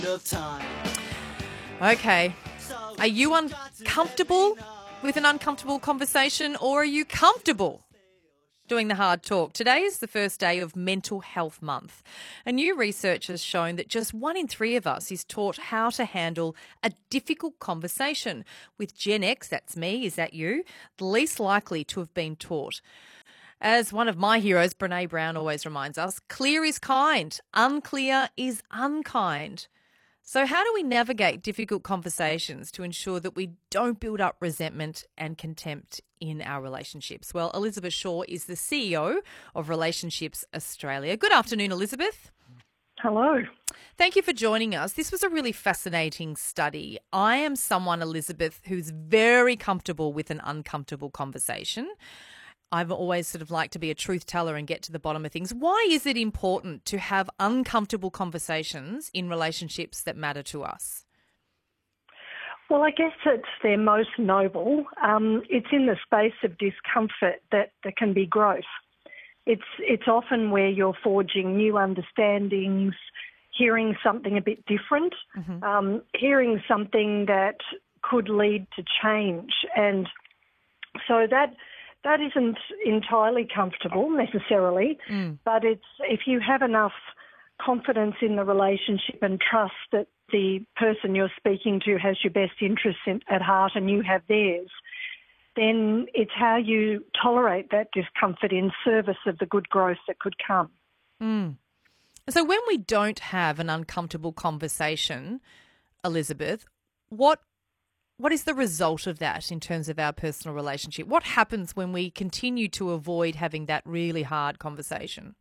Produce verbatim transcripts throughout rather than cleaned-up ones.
of time. Okay. Are you uncomfortable with an uncomfortable conversation, or are you comfortable doing the hard talk? Today is the first day of Mental Health Month. And new research has shown that just one in three of us is taught how to handle a difficult conversation. With Gen X, that's me, is that you? The least likely to have been taught. As one of my heroes, Brene Brown, always reminds us, clear is kind, unclear is unkind. So how do we navigate difficult conversations to ensure that we don't build up resentment and contempt in our relationships? Well, Elizabeth Shaw is the C E O of Relationships Australia. Good afternoon, Elizabeth. Hello. Thank you for joining us. This was a really fascinating study. I am someone, Elizabeth, who's very comfortable with an uncomfortable conversation. I've always sort of liked to be a truth teller and get to the bottom of things. Why is it important to have uncomfortable conversations in relationships that matter to us? Well, I guess it's their most noble. Um, it's in the space of discomfort that there can be growth. It's it's often where you're forging new understandings, hearing something a bit different, mm-hmm. um, hearing something that could lead to change. And so that... That isn't entirely comfortable necessarily, mm. but it's if you have enough confidence in the relationship and trust that the person you're speaking to has your best interests in, at heart and you have theirs, then it's how you tolerate that discomfort in service of the good growth that could come. Mm. So when we don't have an uncomfortable conversation, Elizabeth, what What is the result of that in terms of our personal relationship? What happens when we continue to avoid having that really hard conversation?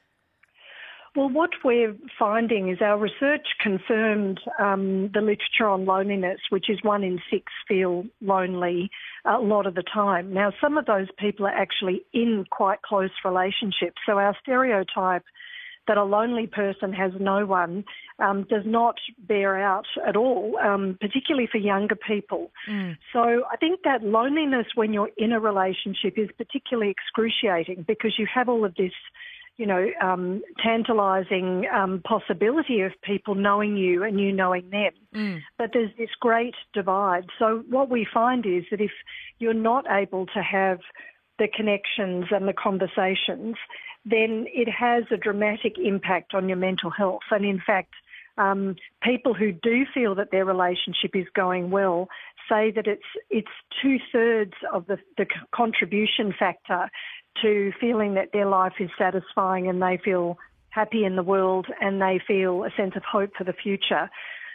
Well, what we're finding is our research confirmed um, the literature on loneliness, which is one in six feel lonely a lot of the time. Now, some of those people are actually in quite close relationships. So our stereotype that a lonely person has no one um, does not bear out at all, um, particularly for younger people. Mm. So I think that loneliness when you're in a relationship is particularly excruciating because you have all of this, you know, um, tantalising um, possibility of people knowing you and you knowing them. Mm. But there's this great divide. So what we find is that if you're not able to have the connections and the conversations, then it has a dramatic impact on your mental health. And in fact, um, people who do feel that their relationship is going well say that it's it's two-thirds of the, the contribution factor to feeling that their life is satisfying and they feel happy in the world and they feel a sense of hope for the future.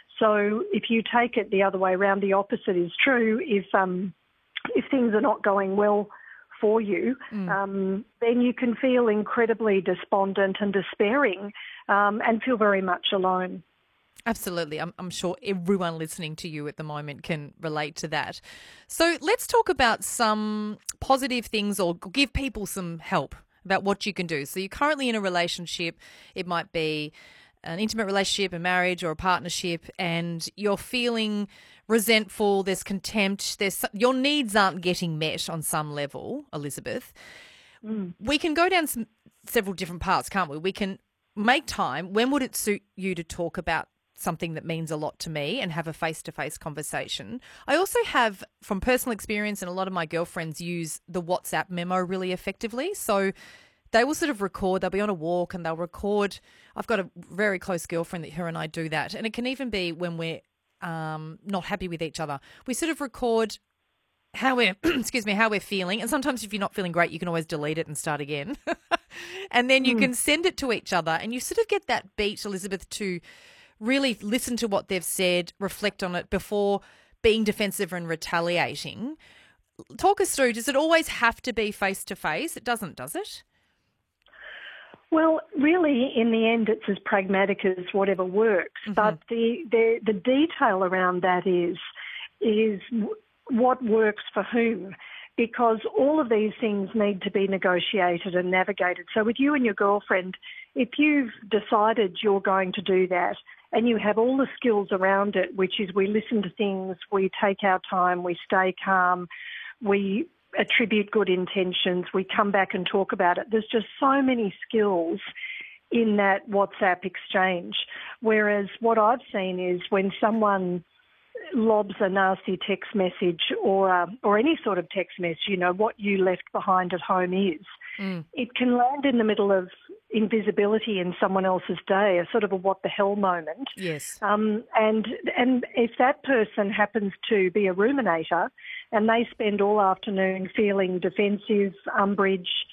So if you take it the other way around, the opposite is true. If um, if things are not going well for you, mm. um, then you can feel incredibly despondent and despairing um, and feel very much alone. Absolutely. I'm, I'm sure everyone listening to you at the moment can relate to that. So let's talk about some positive things or give people some help about what you can do. So you're currently in a relationship. It might be an intimate relationship, a marriage or a partnership, and you're feeling resentful, there's contempt, there's your needs aren't getting met on some level, Elizabeth. Mm. We can go down some, several different paths, can't we? We can make time. When would it suit you to talk about something that means a lot to me and have a face-to-face conversation? I also have, from personal experience, and a lot of my girlfriends use the WhatsApp memo really effectively. So they will sort of record, they'll be on a walk and they'll record. I've got a very close girlfriend that her and I do that. And it can even be when we're um, not happy with each other. We sort of record how we're, excuse me, how we're feeling. And sometimes if you're not feeling great, you can always delete it and start again. And then you mm. can send it to each other and you sort of get that beat, Elizabeth, to really listen to what they've said, reflect on it before being defensive and retaliating. Talk us through, does it always have to be face-to-face? It doesn't, does it? Well, really, in the end, it's as pragmatic as whatever works. Mm-hmm. But the, the the detail around that is is what works for whom, because all of these things need to be negotiated and navigated. So with you and your girlfriend, if you've decided you're going to do that and you have all the skills around it, which is we listen to things, we take our time, we stay calm, we attribute good intentions, we come back and talk about it. There's just so many skills in that WhatsApp exchange. Whereas what I've seen is when someone lobs a nasty text message or uh, or any sort of text message, you know, what you left behind at home is, mm. it can land in the middle of invisibility in someone else's day, a sort of a what the hell moment. Yes. Um, and and if that person happens to be a ruminator and they spend all afternoon feeling defensive, umbrage,